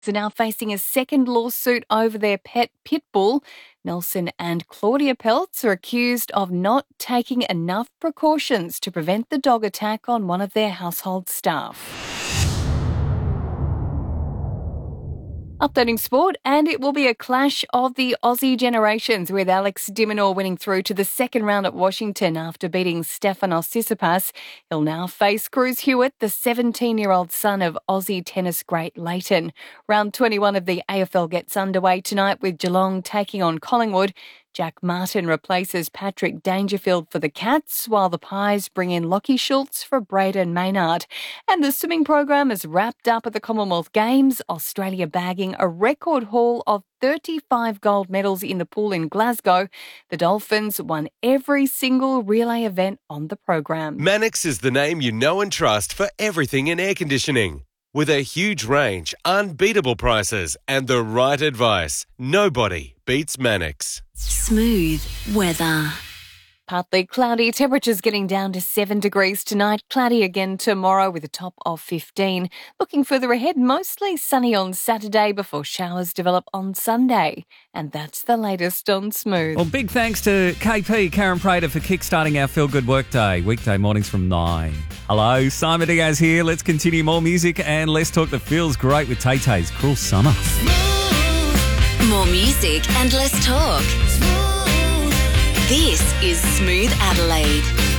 are now facing a second lawsuit over their pet pit bull. Nelson and Claudia Peltz are accused of not taking enough precautions to prevent the dog attack on one of their household staff. Updating sport, and it will be a clash of the Aussie generations, with Alex de Minaur winning through to the second round at Washington after beating Stefanos Tsitsipas. He'll now face Cruz Hewitt, the 17-year-old son of Aussie tennis great Leighton. Round 21 of the AFL gets underway tonight with Geelong taking on Collingwood. Jack Martin replaces Patrick Dangerfield for the Cats, while the Pies bring in Lockie Schultz for Braden Maynard. And the swimming program is wrapped up at the Commonwealth Games, Australia bagging a record haul of 35 gold medals in the pool in Glasgow. The Dolphins won every single relay event on the program. Mannix is the name you know and trust for everything in air conditioning. With a huge range, unbeatable prices, and the right advice, nobody beats Mannix. Smooth weather. Partly cloudy, temperatures getting down to 7 degrees tonight. Cloudy again tomorrow with a top of 15. Looking further ahead, mostly sunny on Saturday before showers develop on Sunday. And that's the latest on Smooth. Well, big thanks to KP, Karen Prater, for kickstarting our Feel Good Workday. Weekday mornings from 9. Hello, Simon Diaz here. Let's continue more music and let's talk that feels great with Tay-Tay's Cruel Summer. More music and less talk. This is Smooth Adelaide.